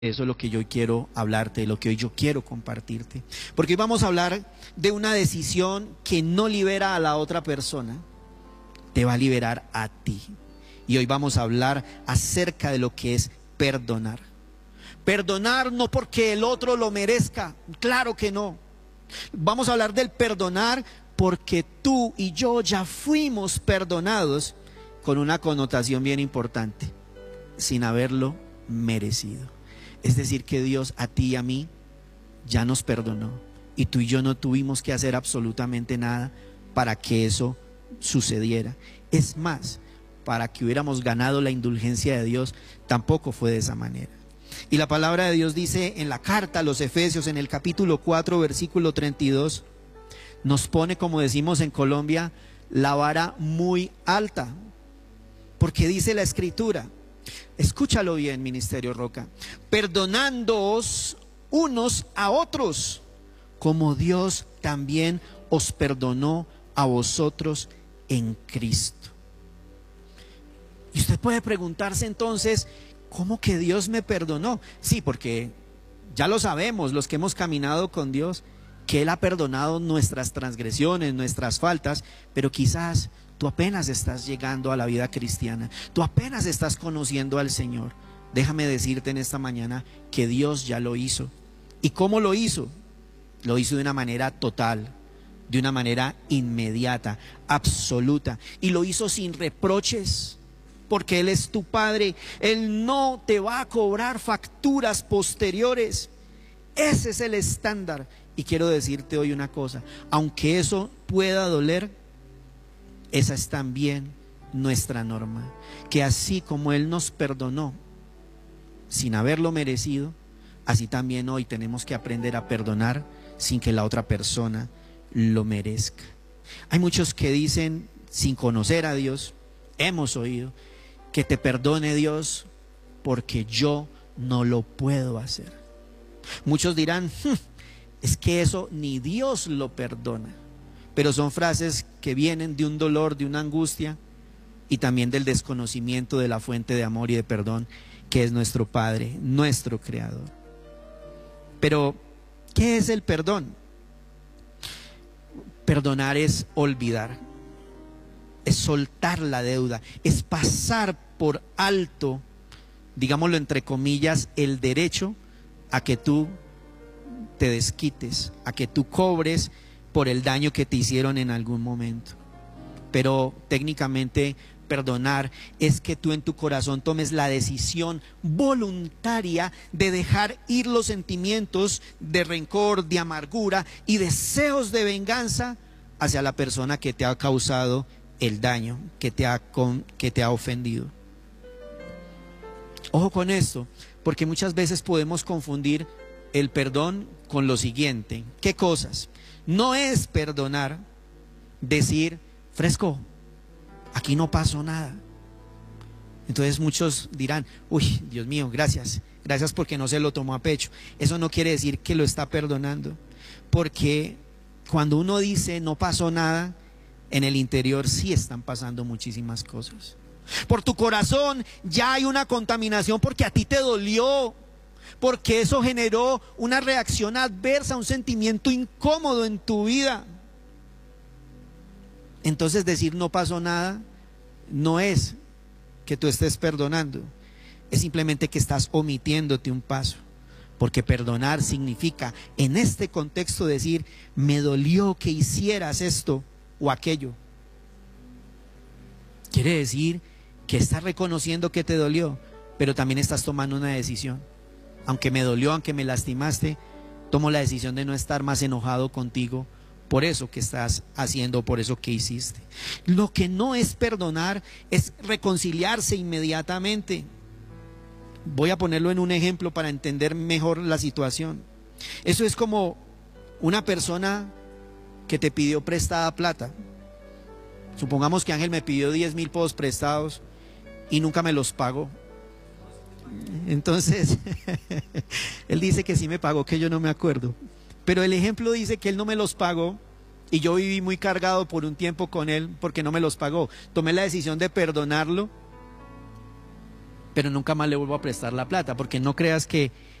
Eso es lo que yo hoy quiero hablarte, lo que hoy yo quiero compartirte. Porque hoy vamos a hablar de una decisión que no libera a la otra persona, te va a liberar a ti. Y hoy vamos a hablar acerca de lo que es perdonar. Perdonar no porque el otro lo merezca, claro que no. Vamos a hablar del perdonar porque tú y yo ya fuimos perdonados, con una connotación bien importante, sin haberlo merecido. Es decir, que Dios a ti y a mí ya nos perdonó y tú y yo no tuvimos que hacer absolutamente nada para que eso sucediera. Es más, para que hubiéramos ganado la indulgencia de Dios, tampoco fue de esa manera. Y la palabra de Dios dice en la carta a los Efesios, en el capítulo 4, versículo 32, nos pone, como decimos en Colombia, la vara muy alta. Porque dice la Escritura, escúchalo bien, Ministerio Roca, perdonándoos unos a otros, como Dios también os perdonó a vosotros en Cristo. Y usted puede preguntarse entonces, ¿cómo que Dios me perdonó? Sí, porque ya lo sabemos, los que hemos caminado con Dios, que Él ha perdonado nuestras transgresiones, nuestras faltas, pero quizás tú apenas estás llegando a la vida cristiana, tú apenas estás conociendo al Señor. Déjame decirte en esta mañana que Dios ya lo hizo. ¿Y cómo lo hizo? Lo hizo de una manera total, de una manera inmediata, absoluta, y lo hizo sin reproches, porque Él es tu Padre. Él no te va a cobrar facturas posteriores. Ese es el estándar. Y quiero decirte hoy una cosa, aunque eso pueda doler, esa es también nuestra norma, que así como Él nos perdonó sin haberlo merecido, así también hoy tenemos que aprender a perdonar sin que la otra persona lo merezca. Hay muchos que dicen, sin conocer a Dios, hemos oído, que te perdone Dios porque yo no lo puedo hacer. Muchos dirán, es que eso ni Dios lo perdona. Pero son frases que vienen de un dolor, de una angustia y también del desconocimiento de la fuente de amor y de perdón que es nuestro Padre, nuestro Creador. Pero, ¿qué es el perdón? Perdonar es olvidar, es soltar la deuda, es pasar por alto, digámoslo entre comillas, el derecho a que tú te desquites, a que tú cobres por el daño que te hicieron en algún momento. Pero técnicamente perdonar es que tú en tu corazón tomes la decisión voluntaria de dejar ir los sentimientos de rencor, de amargura y deseos de venganza hacia la persona que te ha causado el daño, que te ha ofendido. Ojo con esto, porque muchas veces podemos confundir el perdón con lo siguiente. ¿Qué cosas? No es perdonar decir, fresco, aquí no pasó nada. Entonces muchos dirán, uy, Dios mío, gracias porque no se lo tomó a pecho. Eso no quiere decir que lo está perdonando, porque cuando uno dice no pasó nada, en el interior sí están pasando muchísimas cosas. Por tu corazón ya hay una contaminación porque a ti te dolió, porque eso generó una reacción adversa, un sentimiento incómodo en tu vida. Entonces decir no pasó nada no es que tú estés perdonando, es simplemente que estás omitiéndote un paso. Porque perdonar significa, en este contexto, decir, me dolió que hicieras esto o aquello. Quiere decir que estás reconociendo que te dolió, pero también estás tomando una decisión. Aunque me dolió, aunque me lastimaste, tomo la decisión de no estar más enojado contigo por eso que estás haciendo, por eso que hiciste. Lo que no es perdonar es reconciliarse inmediatamente. Voy a ponerlo en un ejemplo para entender mejor la situación. Eso es como una persona que te pidió prestada plata. Supongamos que Ángel me pidió 10,000 pesos prestados y nunca me los pagó. Entonces, él dice que sí me pagó, que yo no me acuerdo. Pero el ejemplo dice que él no me los pagó y yo viví muy cargado por un tiempo con él porque no me los pagó. Tomé la decisión de perdonarlo pero nunca más le vuelvo a prestar la plata, porque no creas que